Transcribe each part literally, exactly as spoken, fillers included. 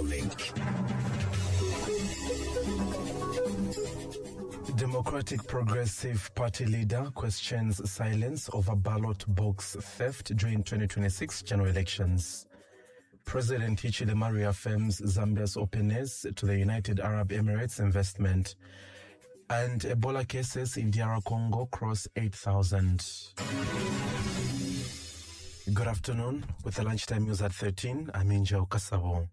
Link. Democratic Progressive Party leader questions silence over ballot box theft during twenty twenty-six general elections. President Hichilema reaffirms Zambia's openness to the United Arab Emirates investment. And Ebola cases in D R Congo cross eight thousand. Good afternoon. With the lunchtime news at thirteen, I'm Inja Okasabo.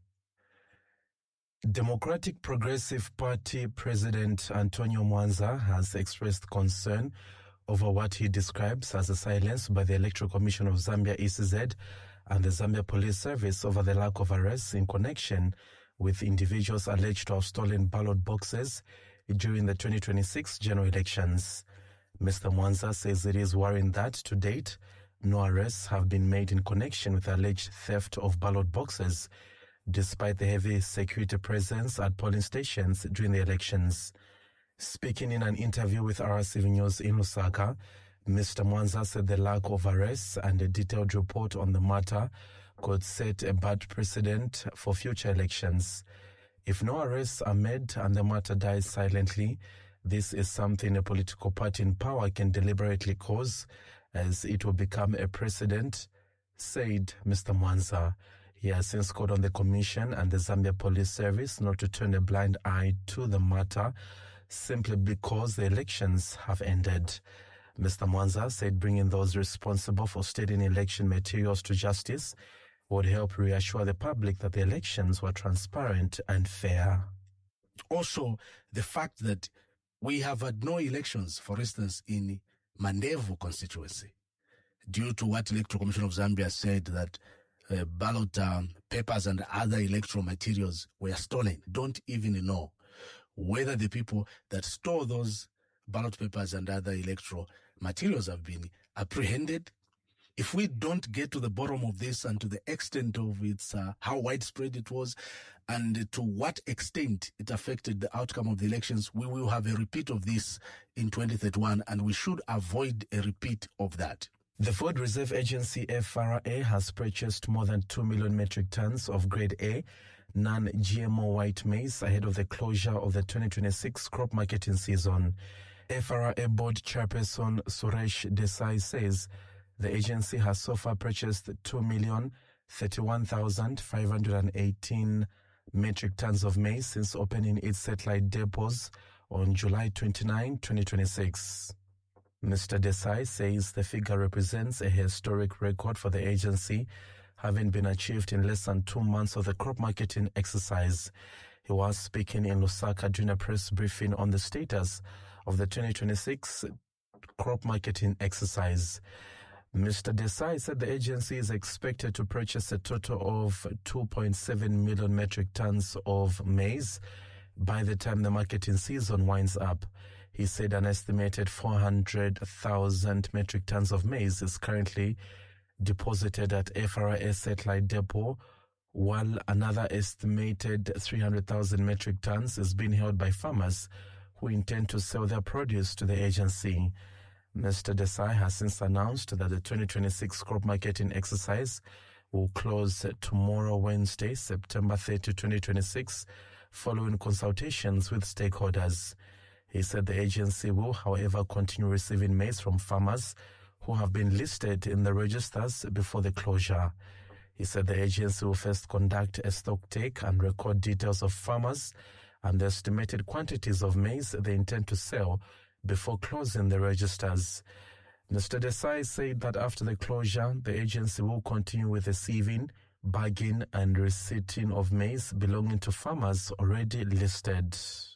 Democratic Progressive Party President Antonio Mwanza has expressed concern over what he describes as a silence by the Electoral Commission of Zambia, E C Z, and the Zambia Police Service over the lack of arrests in connection with individuals alleged to have stolen ballot boxes during the twenty twenty-six general elections. Mister Mwanza says it is worrying that, to date, no arrests have been made in connection with alleged theft of ballot boxes, despite the heavy security presence at polling stations during the elections. Speaking in an interview with R S C V News in Lusaka, Mister Mwanza said the lack of arrests and a detailed report on the matter could set a bad precedent for future elections. If no arrests are made and the matter dies silently, this is something a political party in power can deliberately cause, as it will become a precedent, said Mister Mwanza. He has since called on the Commission and the Zambia Police Service not to turn a blind eye to the matter simply because the elections have ended. Mister Mwanza said bringing those responsible for stealing election materials to justice would help reassure the public that the elections were transparent and fair. Also, the fact that we have had no elections, for instance, in Mandevu constituency, due to what Electoral Commission of Zambia said that uh, ballot um, papers and other electoral materials were stolen. Don't even know whether the people that store those ballot papers and other electoral materials have been apprehended. If we don't get to the bottom of this and to the extent of its, uh, how widespread it was and to what extent it affected the outcome of the elections, we will have a repeat of this in twenty thirty-one, and we should avoid a repeat of that. The Food Reserve Agency, F R A, has purchased more than two million metric tons of Grade A non-G M O white maize ahead of the closure of the twenty twenty-six crop marketing season. F R A Board Chairperson Suresh Desai says the agency has so far purchased two million thirty-one thousand five hundred eighteen metric tons of maize since opening its satellite depots on July twenty-ninth, twenty twenty-six. Mister Desai says the figure represents a historic record for the agency, having been achieved in less than two months of the crop marketing exercise. He was speaking in Lusaka during a press briefing on the status of the twenty twenty-six crop marketing exercise. Mister Desai said the agency is expected to purchase a total of two point seven million metric tons of maize by the time the marketing season winds up. He said an estimated four hundred thousand metric tons of maize is currently deposited at F R A Satellite Depot, while another estimated three hundred thousand metric tons is being held by farmers who intend to sell their produce to the agency. Mister Desai has since announced that the twenty twenty-six crop marketing exercise will close tomorrow, Wednesday, September thirtieth, twenty twenty-six, following consultations with stakeholders. He said the agency will, however, continue receiving maize from farmers who have been listed in the registers before the closure. He said the agency will first conduct a stock take and record details of farmers and the estimated quantities of maize they intend to sell before closing the registers. Mister Desai said that after the closure, the agency will continue with the sieving, bagging and receipting of maize belonging to farmers already listed.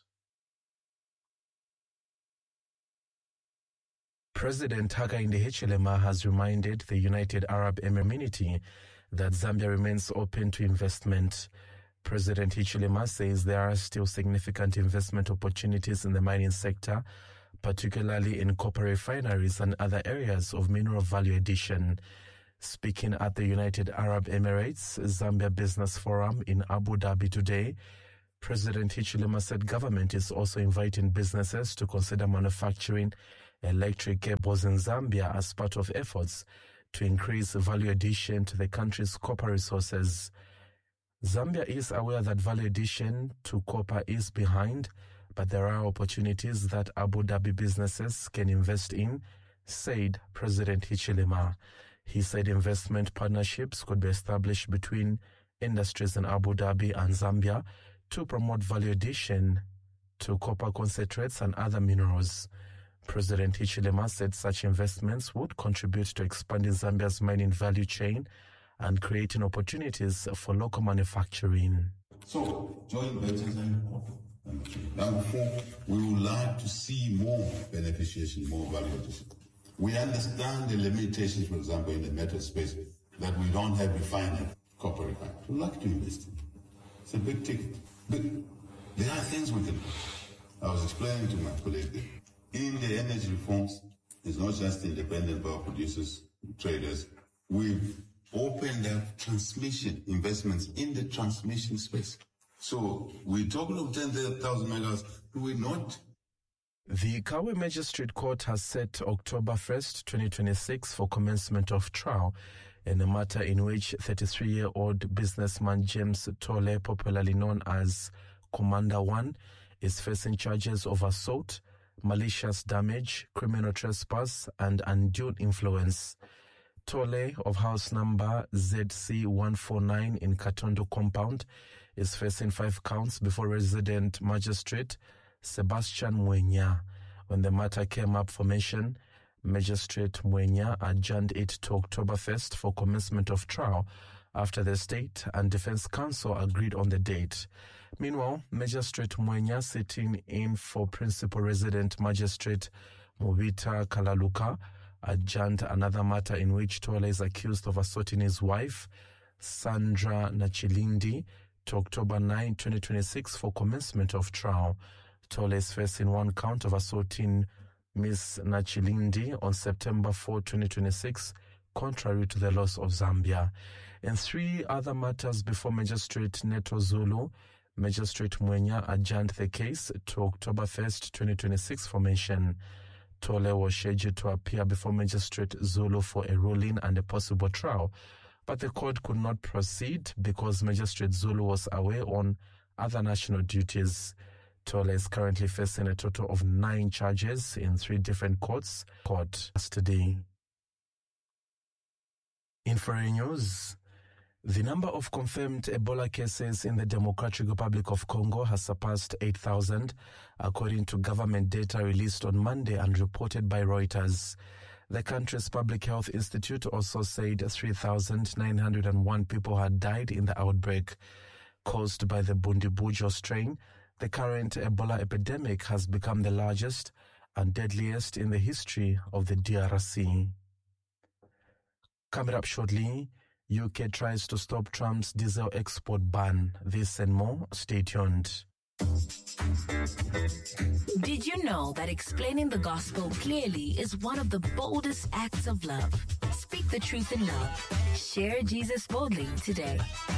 President Hakainde Hichilema has reminded the United Arab Emirates that Zambia remains open to investment. President Hichilema says there are still significant investment opportunities in the mining sector, particularly in copper refineries and other areas of mineral value addition. Speaking at the United Arab Emirates Zambia Business Forum in Abu Dhabi today, President Hichilema said government is also inviting businesses to consider manufacturing electric cables in Zambia as part of efforts to increase value addition to the country's copper resources. Zambia is aware that value addition to copper is behind, but there are opportunities that Abu Dhabi businesses can invest in, said President Hichilema. He said investment partnerships could be established between industries in Abu Dhabi and Zambia to promote value addition to copper concentrates and other minerals. President Hichilema said such investments would contribute to expanding Zambia's mining value chain and creating opportunities for local manufacturing. So, joint ventures are important. Number four, we would like to see more beneficiation, more value addition. We understand the limitations, for example, in the metal space, that we don't have refinery, copper refinery. We'd like to invest in. It's a big ticket. But there are things we can do. I was explaining to my colleague, in the energy reforms, it's not just independent power producers, traders. We've opened up transmission investments in the transmission space. So we're talking of ten thousand megawatts. Do we not? The Kawe Magistrate Court has set October first, twenty twenty-six for commencement of trial in a matter in which thirty-three-year-old businessman James Tole, popularly known as Commander One, is facing charges of assault, malicious damage, criminal trespass, and undue influence. Tole, of house number Z C one forty-nine in Katondo compound, is facing five counts before resident magistrate Sebastian Mwenya. When the matter came up for mention, Magistrate Mwenya adjourned it to October first for commencement of trial after the State and Defense Council agreed on the date. Meanwhile, Magistrate Mwenya, sitting in for Principal Resident Magistrate Mubita Kalaluka, adjourned another matter in which Tole is accused of assaulting his wife, Sandra Nachilindi, to October ninth, twenty twenty-six for commencement of trial. Tole is facing one count of assaulting Miss Nachilindi on September fourth, twenty twenty-six, contrary to the laws of Zambia. In three other matters before Magistrate Neto Zulu, Magistrate Mwenya adjourned the case to October first, twenty twenty-six for mention. Tole was scheduled to appear before Magistrate Zulu for a ruling and a possible trial, but the court could not proceed because Magistrate Zulu was away on other national duties. Tole is currently facing a total of nine charges in three different courts. Court custody. In foreign news, the number of confirmed Ebola cases in the Democratic Republic of Congo has surpassed eight thousand, according to government data released on Monday and reported by Reuters. The country's Public Health Institute also said three thousand nine hundred one people had died in the outbreak. Caused by the Bundibujo strain, the current Ebola epidemic has become the largest and deadliest in the history of the D R C. Coming up shortly, U K tries to stop Trump's diesel export ban. This and more, stay tuned. Did you know that explaining the gospel clearly is one of the boldest acts of love? Speak the truth in love. Share Jesus boldly today.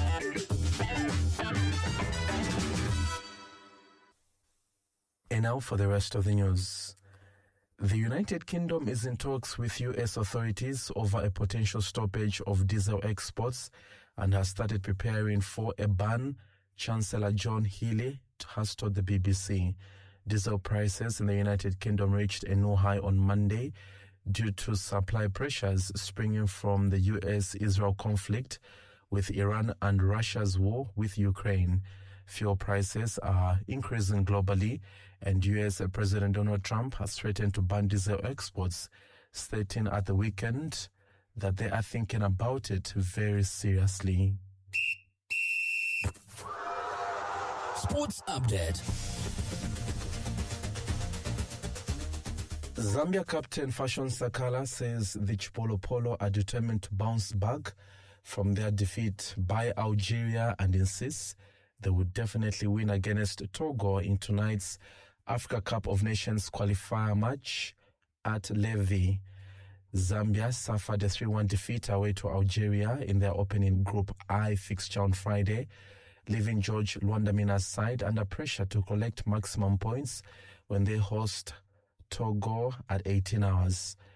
And now for the rest of the news. The United Kingdom is in talks with U S authorities over a potential stoppage of diesel exports and has started preparing for a ban, Chancellor John Healey has told the B B C. Diesel prices in the United Kingdom reached a new high on Monday due to supply pressures springing from the U S Israel conflict with Iran and Russia's war with Ukraine. Fuel prices are increasing globally, and U S President Donald Trump has threatened to ban diesel exports, stating at the weekend that they are thinking about it very seriously. Sports Update. Zambia captain Fashion Sakala says the Chipolopolo are determined to bounce back from their defeat by Algeria and insists they would definitely win against Togo in tonight's Africa Cup of Nations qualifier match at Levy. Zambia suffered a three one defeat away to Algeria in their opening Group I fixture on Friday, leaving George Luandamina's side under pressure to collect maximum points when they host Togo at eighteen hours.